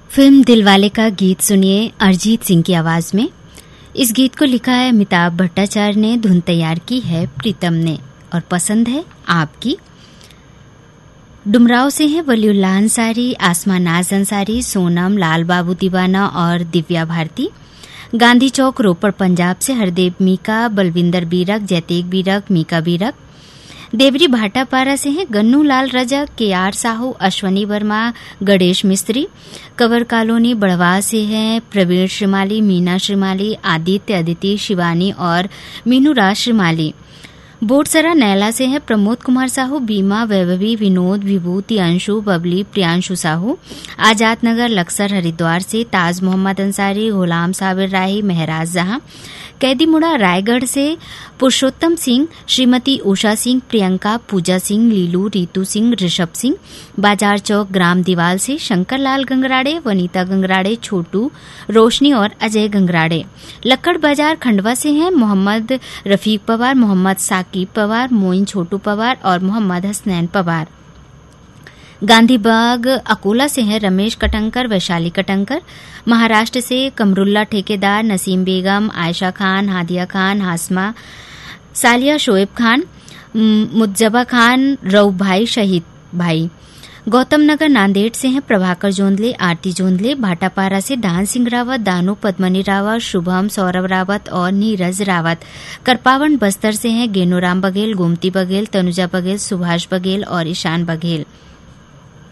Film Dilwale का गीत सुनिए अरिजीत सिंह की आवाज में। इस गीत को लिखा है अमिताभ भट्टाचार्य ने, धुन तैयार की है प्रीतम ने और पसंद है आपकी। डुमराव से हैं वलीउल्लाह अंसारी, आसमा नाज अंसारी, सोनम, लाल बाबू दीवाना और दिव्या भारती। गांधी चौक रोपड़ पंजाब से हरदेव मीका, बलविंदर बीरक, जैतेक बीरक, मीका बीरक। देवरी भाटापारा से हैं गन्नू लाल रजक, के.आर. साहू, अश्वनी वर्मा, गणेश मिस्त्री। कवर कॉलोनी बड़वा से हैं प्रवीण श्रीमाली, मीना श्रीमाली, आदित्य, अदिति, शिवानी और मीनूराज श्रीमाली। बोटसरा नैला से हैं प्रमोद कुमार साहू, बीमा, वैभवी, विनोद, विभूति, अंशु, बबली, प्रियांशु साहू। आजाद नगर लक्सर हरिद्वार से ताज मोहम्मद अंसारी, गुलाम साबिर राही, महराज जहां। कैदीमुड़ा रायगढ़ से पुरुषोत्तम सिंह, श्रीमती उषा सिंह, प्रियंका, पूजा सिंह, लीलू, रीतू सिंह, ऋषभ सिंह। बाजार चौक ग्राम दीवाल से शंकर लाल गंगराड़े, वनीता गंगराड़े, छोटू, रोशनी और अजय गंगराड़े। लक्कड़ बाजार खंडवा से हैं मोहम्मद रफीक पवार, मोहम्मद साकिब पवार, मोइन छोटू पवार और मोहम्मद हसनैन पवार। गांधीबाग अकोला से हैं रमेश कटंकर, वैशाली कटंकर। महाराष्ट्र से कमरुल्ला ठेकेदार, नसीम बेगम, आयशा खान, हादिया खान, हासमा, सालिया, शोएब खान, मुज्जबा खान, रऊफ भाई, शहीद भाई। गौतम नगर नांदेड़ से हैं प्रभाकर जोंदले, आरती जोंदले। भाटापारा से दान सिंह रावत, दानू, पद्मनी रावत, शुभम, सौरभ रावत और नीरज रावत। करपावन बस्तर से हैं गेनोराम बघेल, गोमती बघेल, तनुजा बघेल, सुभाष बघेल और ईशान बघेल।